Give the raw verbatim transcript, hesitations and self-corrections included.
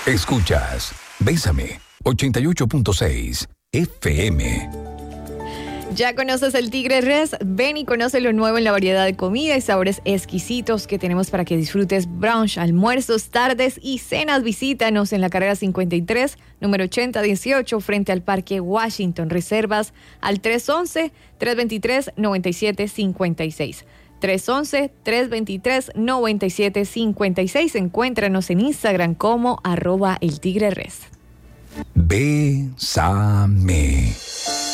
Escuchas Bésame ochenta y ocho punto seis F M. ¿Ya conoces el Tigre Res? Ven y conoce lo nuevo en la variedad de comida y sabores exquisitos que tenemos para que disfrutes brunch, almuerzos, tardes y cenas. Visítanos en la carrera cincuenta y tres, número ochenta dieciocho, frente al Parque Washington. Reservas al tres once, tres veintitrés, noventa y siete cincuenta y seis. tres once, tres veintitrés, noventa y siete cincuenta y seis. Encuéntranos en Instagram como arroba el Tigre Res. Bésame.